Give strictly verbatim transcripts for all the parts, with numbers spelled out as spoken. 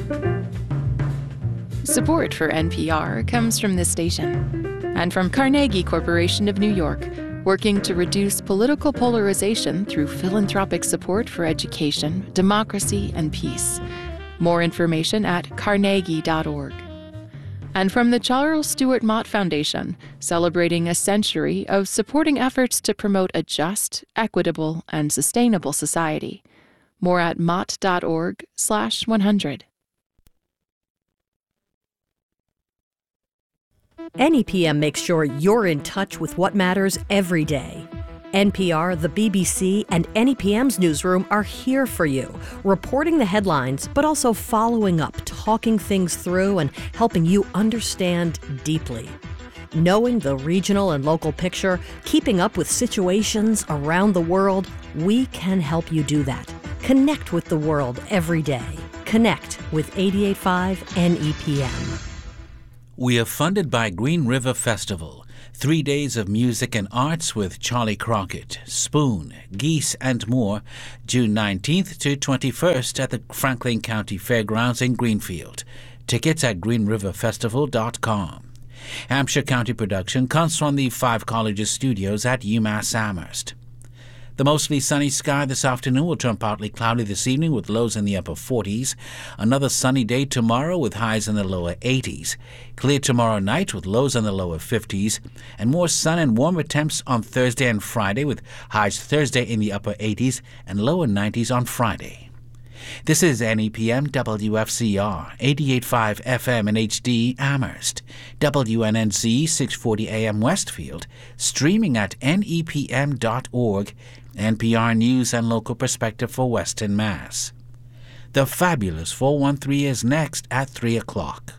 Support for N P R comes from this station and from Carnegie Corporation of New York, working to reduce political polarization through philanthropic support for education, democracy, and peace. More information at carnegie dot org. And from the Charles Stewart Mott Foundation, celebrating a century of supporting efforts to promote a just, equitable, and sustainable society. More at mott dot org slash one hundred. N E P M makes sure you're in touch with what matters every day. N P R, the B B C, and N E P M's newsroom are here for you, reporting the headlines, but also following up, talking things through, and helping you understand deeply. Knowing the regional and local picture, keeping up with situations around the world, we can help you do that. Connect with the world every day. Connect with eighty-eight point five N E P M. We are funded by Green River Festival, three days of music and arts with Charlie Crockett, Spoon, Geese, and more, June nineteenth to twenty-first at the Franklin County Fairgrounds in Greenfield. Tickets at green river festival dot com. Hampshire County production comes from the Five Colleges studios at UMass Amherst. The mostly sunny sky this afternoon will turn partly cloudy this evening with lows in the upper forties. Another sunny day tomorrow with highs in the lower eighties. Clear tomorrow night with lows in the lower fifties. And more sun and warmer temps on Thursday and Friday with highs Thursday in the upper eighties and lower nineties on Friday. This is N E P M W F C R, eighty-eight point five F M in H D Amherst, W N N Z six forty A M Westfield, streaming at N E P M dot org, N P R News and Local Perspective for Western Mass. The Fabulous four one three is next at three o'clock.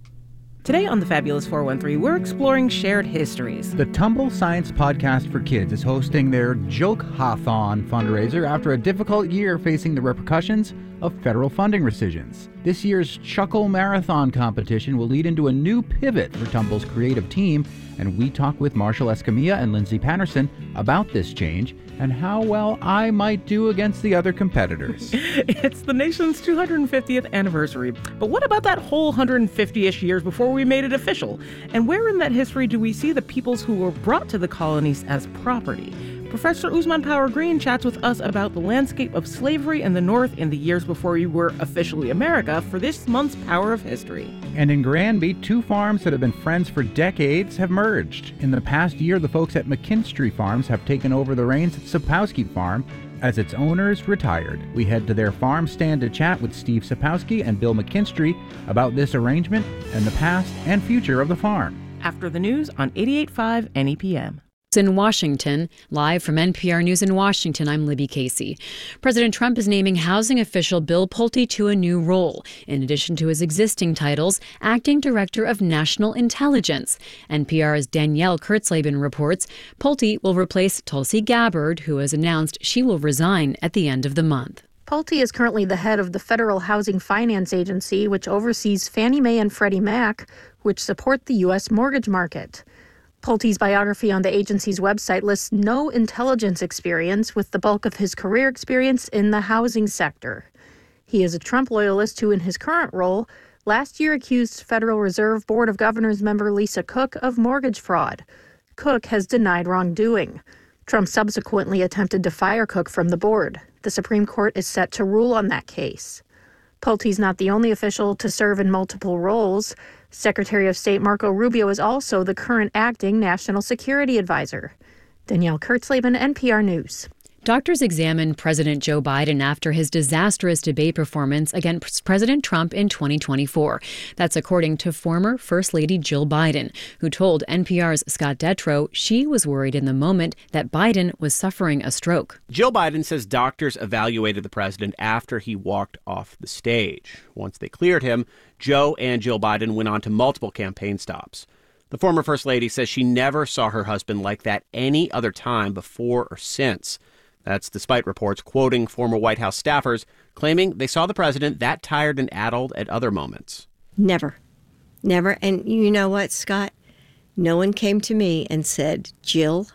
Today on the Fabulous four one three, we're exploring shared histories. The Tumble Science Podcast for Kids is hosting their Joke-Hathon fundraiser after a difficult year facing the repercussions of federal funding rescissions. This year's Chuckle Marathon competition will lead into a new pivot for Tumble's creative team, and we talk with Marshall Escamilla and Lindsay Patterson about this change and how well I might do against the other competitors. It's the nation's two hundred fiftieth anniversary. But what about that whole one hundred fifty-ish years before we made it official? And where in that history do we see the peoples who were brought to the colonies as property? Professor Usman Power Green chats with us about the landscape of slavery in the North in the years before we were officially America for this month's Power of History. And in Granby, two farms that have been friends for decades have merged. In the past year, the folks at McKinstry Farms have taken over the reins at Sapowski Farm as its owners retired. We head to their farm stand to chat with Steve Sapowski and Bill McKinstry about this arrangement and the past and future of the farm. After the news on eighty-eight point five N E P M. In Washington, live from N P R News in Washington, I'm Libby Casey. President Trump is naming housing official Bill Pulte to a new role, in addition to his existing titles, Acting Director of National Intelligence. N P R's Danielle Kurtzleben reports Pulte will replace Tulsi Gabbard, who has announced she will resign at the end of the month. Pulte is currently the head of the Federal Housing Finance Agency, which oversees Fannie Mae and Freddie Mac, which support the U S mortgage market. Pulte's biography on the agency's website lists no intelligence experience, with the bulk of his career experience in the housing sector. He is a Trump loyalist who, in his current role, last year accused Federal Reserve Board of Governors member Lisa Cook of mortgage fraud. Cook has denied wrongdoing. Trump subsequently attempted to fire Cook from the board. The Supreme Court is set to rule on that case. Pulte's not the only official to serve in multiple roles. Secretary of State Marco Rubio is also the current acting National Security Advisor. Danielle Kurtzleben, N P R News. Doctors examined President Joe Biden after his disastrous debate performance against President Trump in twenty twenty-four. That's according to former First Lady Jill Biden, who told N P R's Scott Detrow she was worried in the moment that Biden was suffering a stroke. Jill Biden says doctors evaluated the president after he walked off the stage. Once they cleared him, Joe and Jill Biden went on to multiple campaign stops. The former First Lady says she never saw her husband like that any other time before or since. That's despite reports quoting former White House staffers claiming they saw the president that tired and addled at other moments. Never. Never. And you know what, Scott? No one came to me and said, Jill,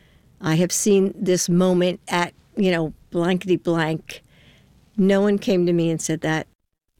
I have seen this moment at, you know, blankety blank. No one came to me and said that.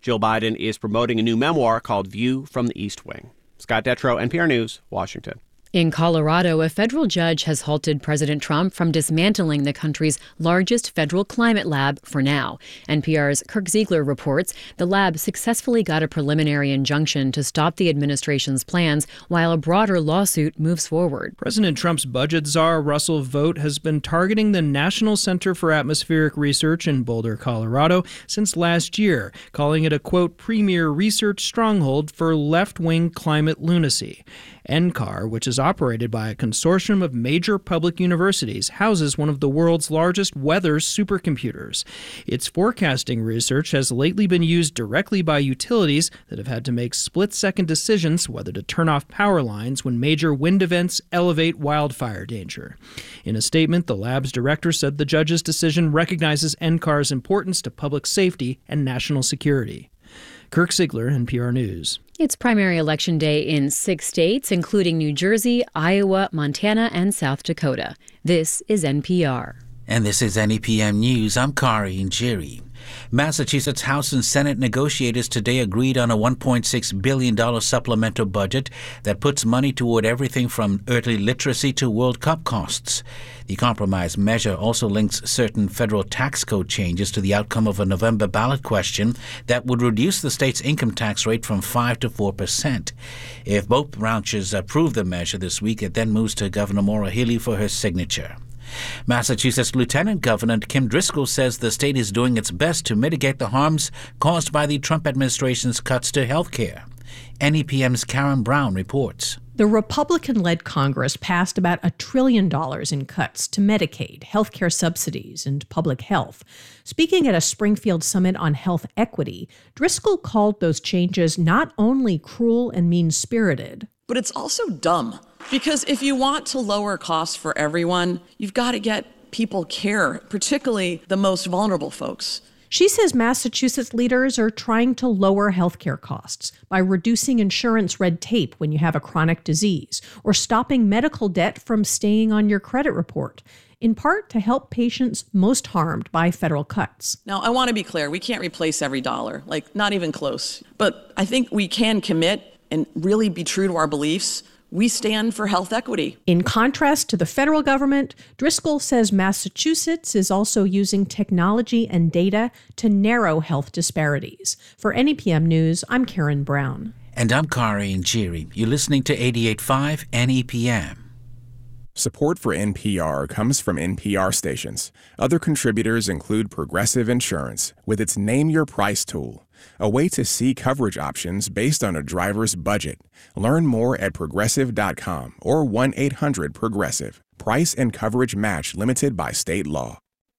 Jill Biden is promoting a new memoir called View from the East Wing. Scott Detrow, N P R News, Washington. In Colorado, a federal judge has halted President Trump from dismantling the country's largest federal climate lab for now. N P R's Kirk Ziegler reports the lab successfully got a preliminary injunction to stop the administration's plans while a broader lawsuit moves forward. President Trump's budget czar, Russell Vought, has been targeting the National Center for Atmospheric Research in Boulder, Colorado, since last year, calling it a, quote, premier research stronghold for left-wing climate lunacy. N C A R, which is operated by a consortium of major public universities, houses one of the world's largest weather supercomputers. Its forecasting research has lately been used directly by utilities that have had to make split-second decisions whether to turn off power lines when major wind events elevate wildfire danger. In a statement, the lab's director said the judge's decision recognizes N C A R's importance to public safety and national security. Kirk Ziegler, N P R News. It's primary election day in six states, including New Jersey, Iowa, Montana, and South Dakota. This is N P R. And this is N E P M News. I'm Kari Njiri. Massachusetts House and Senate negotiators today agreed on a one point six billion dollars supplemental budget that puts money toward everything from early literacy to World Cup costs. The compromise measure also links certain federal tax code changes to the outcome of a November ballot question that would reduce the state's income tax rate from five to four percent. If both branches approve the measure this week, it then moves to Governor Maura Healey for her signature. Massachusetts Lieutenant Governor Kim Driscoll says the state is doing its best to mitigate the harms caused by the Trump administration's cuts to health care. N E P M's Karen Brown reports. The Republican-led Congress passed about a trillion dollars in cuts to Medicaid, healthcare subsidies, and public health. Speaking at a Springfield summit on health equity, Driscoll called those changes not only cruel and mean-spirited, but it's also dumb. Because if you want to lower costs for everyone, you've got to get people care, particularly the most vulnerable folks. She says Massachusetts leaders are trying to lower healthcare costs by reducing insurance red tape when you have a chronic disease, or stopping medical debt from staying on your credit report, in part to help patients most harmed by federal cuts. Now, I want to be clear, we can't replace every dollar, like not even close. But I think we can commit and really be true to our beliefs. We stand for health equity. In contrast to the federal government, Driscoll says Massachusetts is also using technology and data to narrow health disparities. For N E P M News, I'm Karen Brown. And I'm Kari Njiri. You're listening to eighty-eight point five N E P M. Support for N P R comes from N P R stations. Other contributors include Progressive Insurance with its Name Your Price tool, a way to see coverage options based on a driver's budget. Learn more at progressive dot com or one eight hundred progressive. Price and coverage match limited by state law.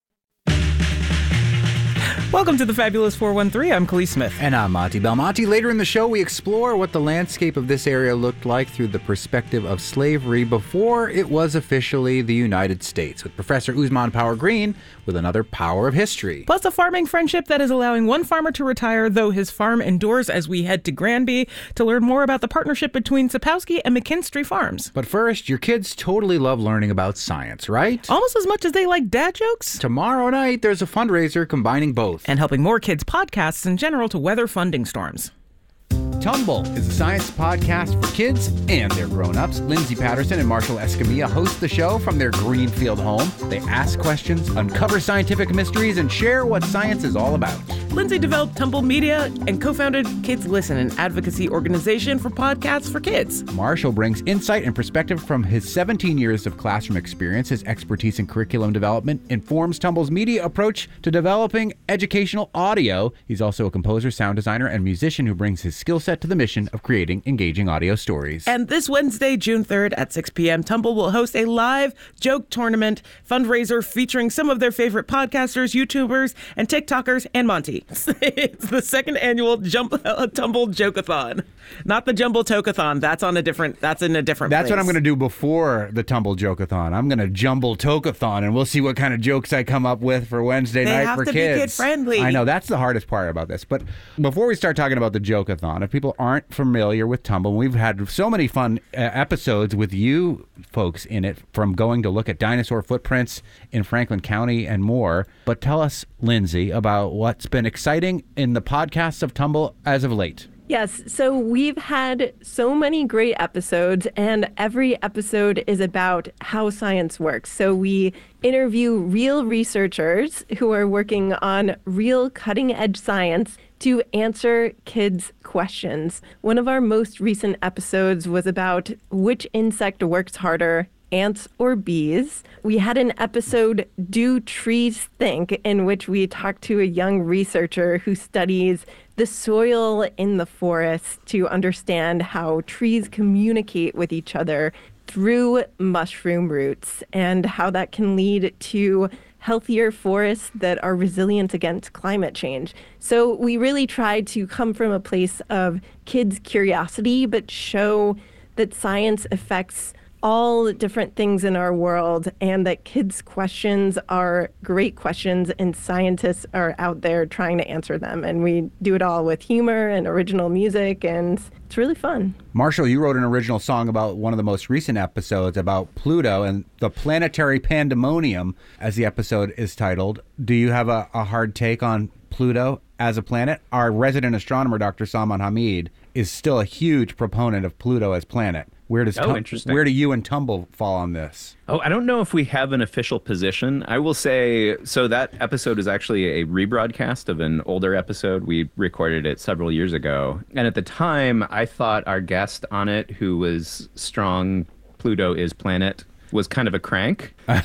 Welcome to the Fabulous four one three. I'm Khalees Smith. And I'm Monty Belmonte. Later in the show, we explore what the landscape of this area looked like through the perspective of slavery before it was officially the United States, with Professor Usman Power Green with another Power of History. Plus a farming friendship that is allowing one farmer to retire, though his farm endures, as we head to Granby to learn more about the partnership between Sapowski and McKinstry Farms. But first, your kids totally love learning about science, right? Almost as much as they like dad jokes. Tomorrow night, there's a fundraiser combining both. And helping more kids' podcasts in general to weather funding storms. Tumble is a science podcast for kids and their grown-ups. Lindsay Patterson and Marshall Escamilla host the show from their Greenfield home. They ask questions, uncover scientific mysteries, and share what science is all about. Lindsay developed Tumble Media and co-founded Kids Listen, an advocacy organization for podcasts for kids. Marshall brings insight and perspective from his seventeen years of classroom experience. His expertise in curriculum development informs Tumble's media approach to developing educational audio. He's also a composer, sound designer, and musician who brings his skill set to the mission of creating engaging audio stories. And this Wednesday, June third at six p.m., Tumble will host a live joke tournament fundraiser featuring some of their favorite podcasters, YouTubers, and TikTokers, and Monty. It's the second annual Jump uh, Tumble Jokeathon. Not the Jumble Tokeathon. That's on a different, that's in a different That's place. what I'm going to do before the Tumble Jokeathon. I'm going to Jumble Tokeathon, and we'll see what kind of jokes I come up with for Wednesday they night for kids. They have to be kid-friendly. I know, that's the hardest part about this. But before we start talking about the Jokeathon, if people aren't familiar with Tumble, we've had so many fun uh, episodes with you folks in it, from going to look at dinosaur footprints in Franklin County and more. But tell us, Lindsay, about what's been exciting in the podcasts of Tumble as of late. Yes, so we've had so many great episodes, and every episode is about how science works. So we interview real researchers who are working on real cutting-edge science to answer kids' questions. One of our most recent episodes was about which insect works harder, ants or bees. We had an episode, Do Trees Think?, in which we talked to a young researcher who studies the soil in the forest to understand how trees communicate with each other through mushroom roots and how that can lead to healthier forests that are resilient against climate change. So we really tried to come from a place of kids' curiosity, but show that science affects all different things in our world, and that kids' questions are great questions, and scientists are out there trying to answer them. And we do it all with humor and original music, and it's really fun. Marshall, you wrote an original song about one of the most recent episodes about Pluto and the planetary pandemonium, as the episode is titled. Do you have a, a hard take on Pluto as a planet? Our resident astronomer, Doctor Salman Hamid, is still a huge proponent of Pluto as planet. Where does oh, tum- interesting. Where do you and Tumble fall on this? Oh, I don't know if we have an official position. I will say, so that episode is actually a rebroadcast of an older episode. We recorded it several years ago. And at the time, I thought our guest on it, who was strong, Pluto is planet, was kind of a crank. um,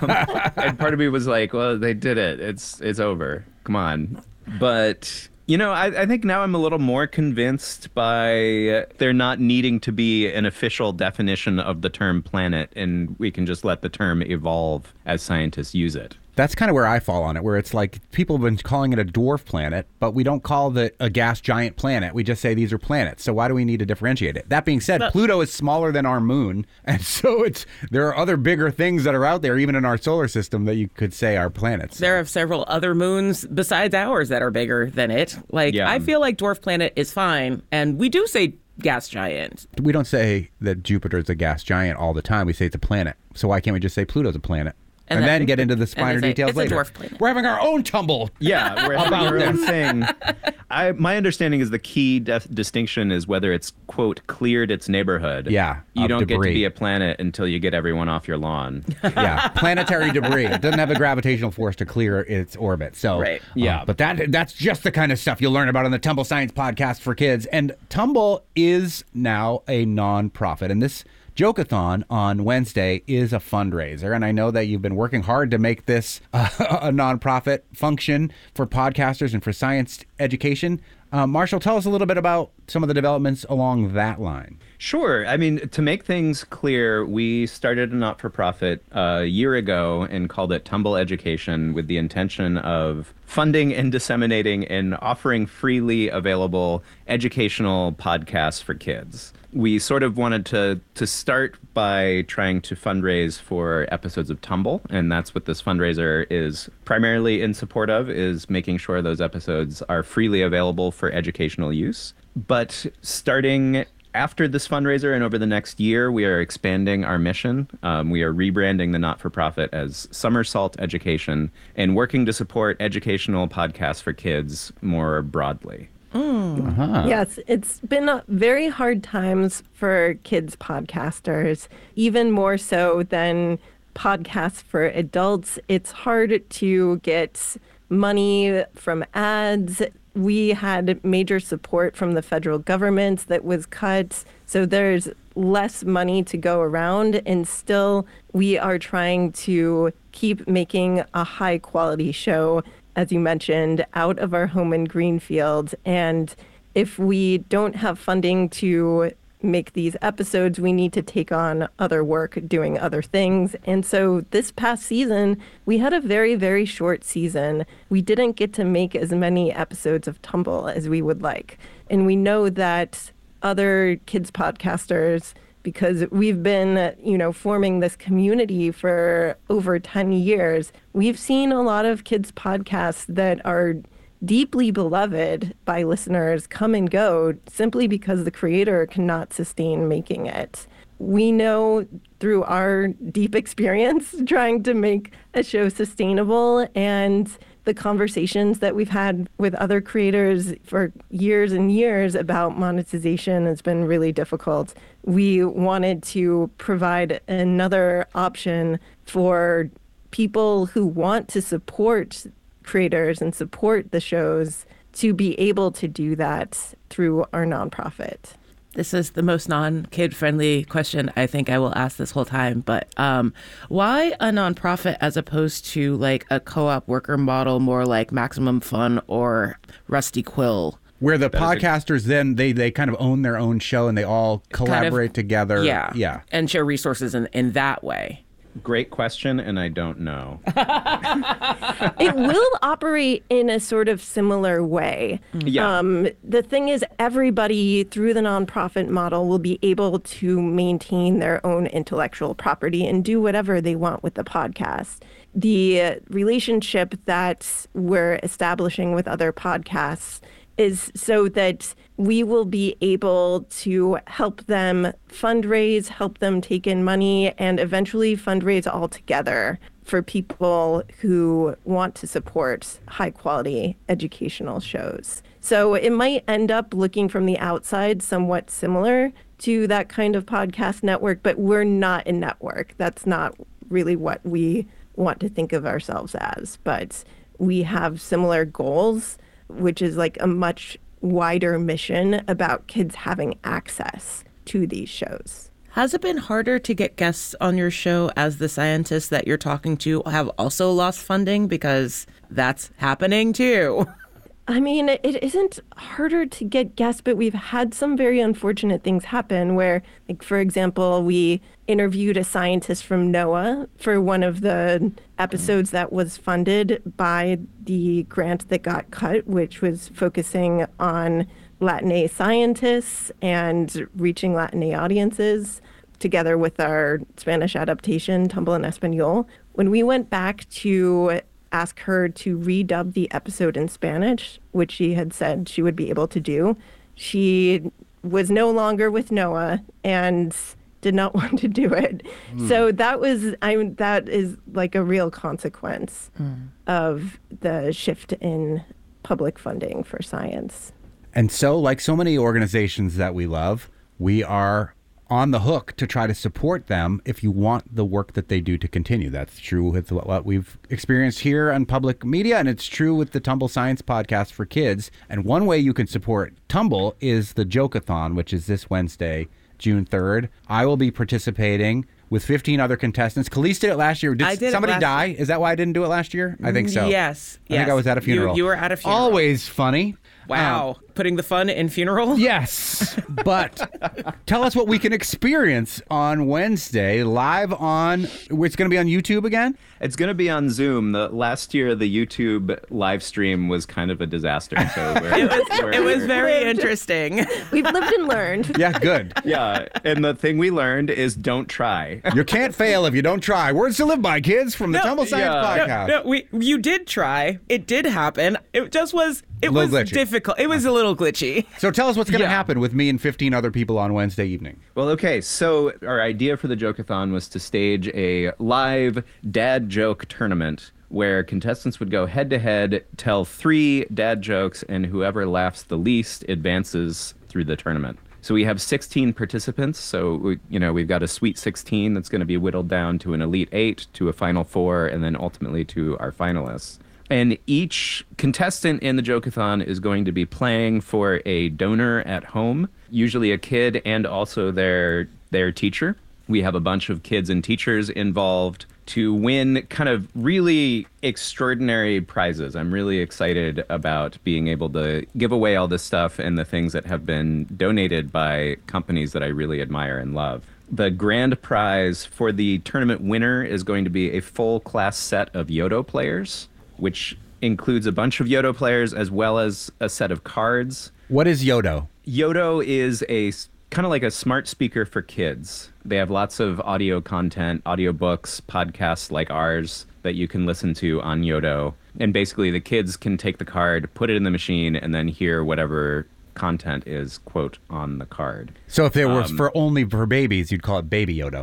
and part of me was like, well, they did it. It's, it's over. Come on. But... You know, I, I think now I'm a little more convinced by there not needing to be an official definition of the term planet, and we can just let the term evolve as scientists use it. That's kind of where I fall on it, where it's like people have been calling it a dwarf planet, but we don't call it a gas giant planet. We just say these are planets. So why do we need to differentiate it? That being said, but Pluto is smaller than our moon, and so it's there are other bigger things that are out there, even in our solar system, that you could say are planets. There are several other moons besides ours that are bigger than it. Like, yeah. I feel like dwarf planet is fine, and we do say gas giant. We don't say that Jupiter is a gas giant all the time. We say it's a planet. So why can't we just say Pluto's a planet? And, and then, then get into the finer say, details it's later. A dwarf planet. We're having our own tumble. Yeah, we're having our own thing. I, my understanding is the key def- distinction is whether it's, quote, cleared its neighborhood. Yeah, You don't debris. get to be a planet until you get everyone off your lawn. Yeah, planetary debris. It doesn't have a gravitational force to clear its orbit. So, right. Yeah, um, but that that's just the kind of stuff you'll learn about on the Tumble Science Podcast for kids. And Tumble is now a nonprofit, and this Joke-a-thon on Wednesday is a fundraiser, and I know that you've been working hard to make this uh, a nonprofit function for podcasters and for science education. Uh, Marshall, tell us a little bit about some of the developments along that line. Sure. I mean, to make things clear, we started a not-for-profit a year ago and called it Tumble Education with the intention of funding and disseminating and offering freely available educational podcasts for kids. We sort of wanted to to start by trying to fundraise for episodes of Tumble, and that's what this fundraiser is primarily in support of, is making sure those episodes are freely available for educational use. But starting after this fundraiser and over the next year, we are expanding our mission. Um, we are rebranding the not-for-profit as Somersault Education and working to support educational podcasts for kids more broadly. Mm. Uh-huh. Yes, it's been very hard times for kids podcasters, even more so than podcasts for adults. It's hard to get money from ads. We had major support from the federal government that was cut, so there's less money to go around, and still we are trying to keep making a high quality show, as you mentioned, out of our home in Greenfield. And if we don't have funding to make these episodes, we need to take on other work doing other things. And so this past season, we had a very, very short season. We didn't get to make as many episodes of Tumble as we would like. And we know that other kids podcasters, because we've been, you know, forming this community for over ten years, we've seen a lot of kids podcasts that are deeply beloved by listeners come and go simply because the creator cannot sustain making it. We know through our deep experience trying to make a show sustainable and the conversations that we've had with other creators for years and years about monetization has been really difficult. We wanted to provide another option for people who want to support creators and support the shows to be able to do that through our nonprofit. This is the most non-kid-friendly question I think I will ask this whole time, but um, why a nonprofit as opposed to like a co-op worker model, more like Maximum Fun or Rusty Quill? Where the podcasters then, they, they kind of own their own show and they all collaborate kind of, together. Yeah, yeah, and share resources in, in that way. Great question, and I don't know. It will operate in a sort of similar way. Yeah. Um, the thing is, everybody through the nonprofit model will be able to maintain their own intellectual property and do whatever they want with the podcast. The relationship that we're establishing with other podcasts is so that we will be able to help them fundraise, help them take in money, and eventually fundraise all together for people who want to support high-quality educational shows. So it might end up looking from the outside somewhat similar to that kind of podcast network, but we're not a network. That's not really what we want to think of ourselves as. But we have similar goals, which is like a much wider mission about kids having access to these shows. Has it been harder to get guests on your show as the scientists that you're talking to have also lost funding? Because that's happening too. I mean, it isn't harder to get guests, but we've had some very unfortunate things happen where, like, for example, we interviewed a scientist from NOAA for one of the episodes that was funded by the grant that got cut, which was focusing on Latin scientists and reaching Latin audiences, together with our Spanish adaptation, Tumble en Español. When we went back to ask her to redub the episode in Spanish, which she had said she would be able to do, she was no longer with NOAA and did not want to do it. Mm. So that was, I mean, that is like a real consequence mm. of the shift in public funding for science. And so, like so many organizations that we love, we are on the hook to try to support them if you want the work that they do to continue. That's true with what we've experienced here on public media, and it's true with the Tumble Science Podcast for Kids. And one way you can support Tumble is the Joke-a-thon, which is this Wednesday, June third. I will be participating with fifteen other contestants. Khalees did it last year. Did, I did somebody it last die? Is that why I didn't do it last year? I think so. Yes. I yes. think I was at a funeral. You, you were at a funeral. Always funny. Wow. Um, Putting the fun in funeral? Yes. But tell us what we can experience on Wednesday live on, it's going to be on YouTube again? It's going to be on Zoom. The last year, the YouTube live stream was kind of a disaster. So we're, it was, we're, it was very interesting. We've lived and learned. Yeah, good. Yeah. And the thing we learned is don't try. You can't fail if you don't try. Words to live by, kids, from the no, Tumble Science yeah. Podcast. No, no, we, you did try. It did happen. It just was, it was glitchy. difficult. It was a little glitchy. So tell us what's going to Yeah. happen with me and fifteen other people on Wednesday evening. Well, okay, so our idea for the Joke-a-thon was to stage a live dad joke tournament where contestants would go head-to-head, tell three dad jokes, and whoever laughs the least advances through the tournament. So we have sixteen participants, so we, you know, we've got a Sweet sixteen that's going to be whittled down to an Elite Eight, to a Final Four, and then ultimately to our finalists. And each contestant in the Joke-a-thon is going to be playing for a donor at home, usually a kid and also their their teacher. We have a bunch of kids and teachers involved to win kind of really extraordinary prizes. I'm really excited about being able to give away all this stuff and the things that have been donated by companies that I really admire and love. The grand prize for the tournament winner is going to be a full class set of Yodo players, which includes a bunch of Yodo players as well as a set of cards. What is Yodo? Yodo is a kind of like a smart speaker for kids. They have lots of audio content, audiobooks, podcasts like ours that you can listen to on Yodo. And basically the kids can take the card, put it in the machine, and then hear whatever content is, quote, on the card. So if it was Um, for only for babies, you'd call it Baby Yodo.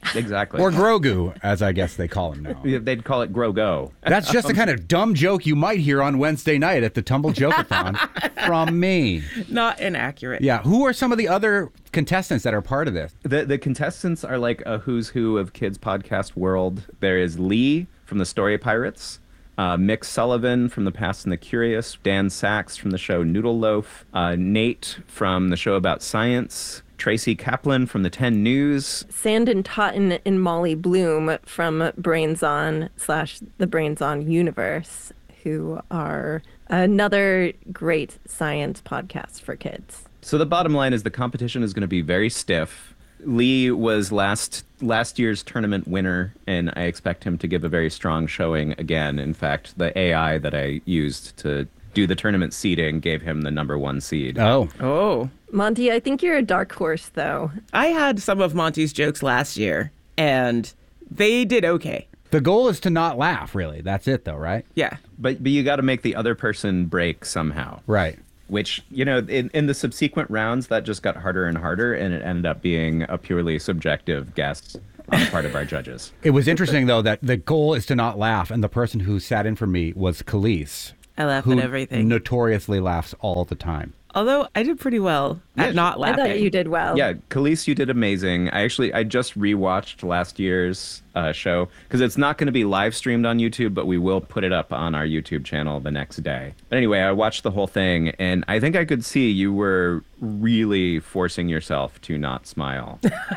Exactly. Or Grogu, as I guess they call him now. They'd call it Grogo. That's just the kind of dumb joke you might hear on Wednesday night at the Tumble Joke-a-thon from me. Not inaccurate. Yeah. Who are some of the other contestants that are part of this? The the contestants are like a who's who of kids podcast world. There is Lee from the Story Pirates, uh, Mick Sullivan from The Past and the Curious, Dan Sachs from the show Noodle Loaf, uh, Nate from the show about science, Tracy Kaplan from the ten News, Sandon Totten and Molly Bloom from Brains On slash the Brains On Universe, who are another great science podcast for kids. So the bottom line is the competition is going to be very stiff. Lee was last last year's tournament winner, and I expect him to give a very strong showing again. In fact, the A I that I used to do the tournament seeding gave him the number one seed. Oh. Oh. Monty, I think you're a dark horse, though. I had some of Monty's jokes last year, and they did okay. The goal is to not laugh, really. That's it, though, right? Yeah. But but you got to make the other person break somehow. Right. Which, you know, in, in the subsequent rounds, that just got harder and harder, and it ended up being a purely subjective guess on the part of our judges. It was interesting, though, that the goal is to not laugh, and the person who sat in for me was Khalees. I laugh who at everything. Notoriously laughs all the time. Although I did pretty well at Yeah, not laughing. I thought you did well. Yeah, Khalees, you did amazing. I actually, I just rewatched last year's uh, show, because it's not going to be live streamed on YouTube, but we will put it up on our YouTube channel the next day. But anyway, I watched the whole thing, and I think I could see you were really forcing yourself to not smile.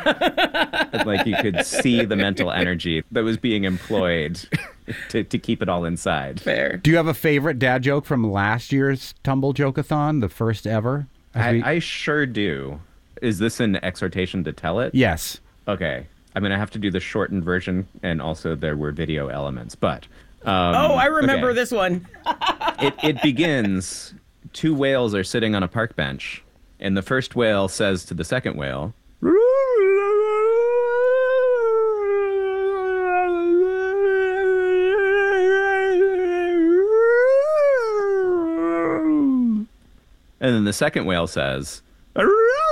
Like you could see the mental energy that was being employed to, to keep it all inside. Fair. Do you have a favorite dad joke from last year's Tumble Joke-a-thon, the first ever? I, we... I sure do. Is this an exhortation to tell it? Yes. Okay. I'm going to have to do the shortened version, and also there were video elements. But um, oh, I remember okay. this one. it, it begins, two whales are sitting on a park bench, and the first whale says to the second whale, and then the second whale says,